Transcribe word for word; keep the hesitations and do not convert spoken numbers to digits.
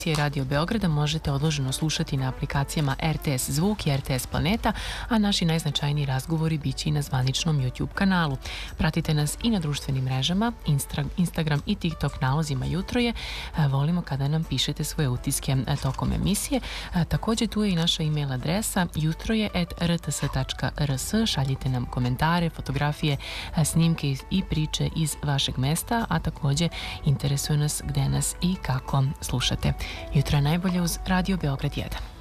Radio Beograda možete odloženo slušati na aplikacijama R T S Zvuk i R T S Planeta, a naši najznačajniji razgovori bit će i na zvaničnom YouTube kanalu. Pratite nas i na društvenim mrežama, Instagram i TikTok nalozima Jutro je. Volimo kada nam pišete svoje utiske tokom emisije. Također tu je i naša e-mail adresa jutroje at r t s tačka r s. Šaljite nam komentare, fotografije, snimke i priče iz vašeg mesta, a također interesuje nas gde nas i kako slušate. Jutro je najbolje uz Radio Beograd jedan.